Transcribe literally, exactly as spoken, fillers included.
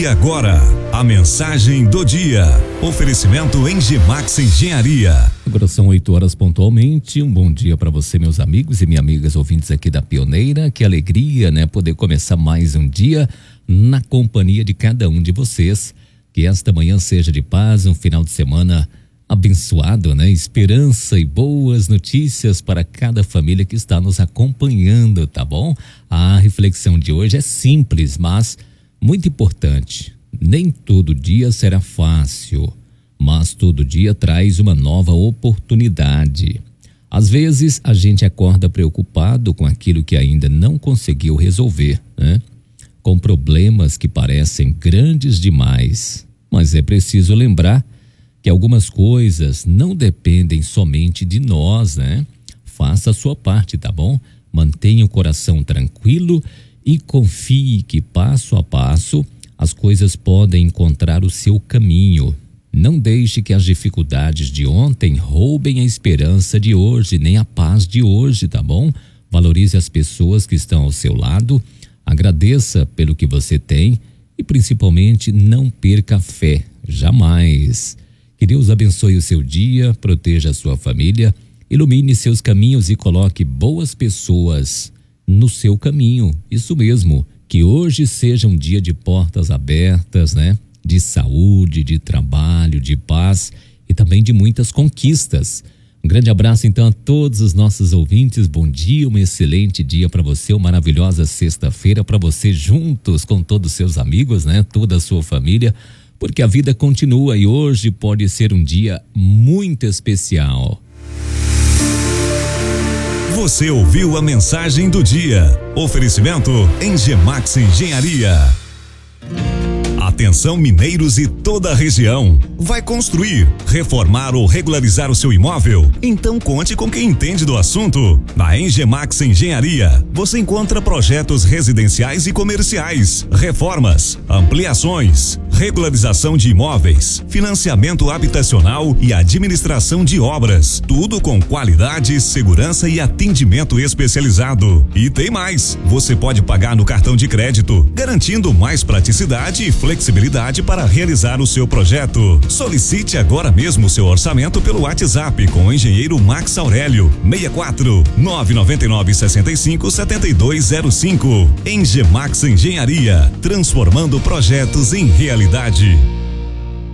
E agora, a mensagem do dia. Oferecimento Engemax Engenharia. Agora são oito horas pontualmente. Um bom dia para você, meus amigos e minhas amigas ouvintes aqui da Pioneira. Que alegria, né? Poder começar mais um dia na companhia de cada um de vocês. Que esta manhã seja de paz, um final de semana abençoado, né? Esperança e boas notícias para cada família que está nos acompanhando, tá bom? A reflexão de hoje é simples, mas muito importante. Nem todo dia será fácil, mas todo dia traz uma nova oportunidade. Às vezes a gente acorda preocupado com aquilo que ainda não conseguiu resolver, né? Com problemas que parecem grandes demais. Mas é preciso lembrar que algumas coisas não dependem somente de nós, né? Faça a sua parte, tá bom? Mantenha o coração tranquilo e confie que passo a passo as coisas podem encontrar o seu caminho. Não deixe que as dificuldades de ontem roubem a esperança de hoje, nem a paz de hoje, tá bom? Valorize as pessoas que estão ao seu lado, agradeça pelo que você tem e principalmente não perca a fé, jamais. Que Deus abençoe o seu dia, proteja a sua família, ilumine seus caminhos e coloque boas pessoas no seu caminho. Isso mesmo, que hoje seja um dia de portas abertas, né? De saúde, de trabalho, de paz e também de muitas conquistas. Um grande abraço então a todos os nossos ouvintes. Bom dia, um excelente dia para você, uma maravilhosa sexta-feira para você juntos com todos os seus amigos, né? Toda a sua família. Porque a vida continua e hoje pode ser um dia muito especial. Você ouviu a mensagem do dia. Oferecimento Engemax Engenharia. Atenção, mineiros e toda a região. Vai construir, reformar ou regularizar o seu imóvel? Então conte com quem entende do assunto. Na Engemax Engenharia, você encontra projetos residenciais e comerciais, reformas, ampliações, regularização de imóveis, financiamento habitacional e administração de obras. Tudo com qualidade, segurança e atendimento especializado. E tem mais, você pode pagar no cartão de crédito, garantindo mais praticidade e flexibilidade para realizar o seu projeto. Solicite agora mesmo o seu orçamento pelo WhatsApp com o engenheiro Max Aurélio, seis quatro nove nove nove seis cinco sete dois zero cinco. Engemax Engenharia, transformando projetos em realidade.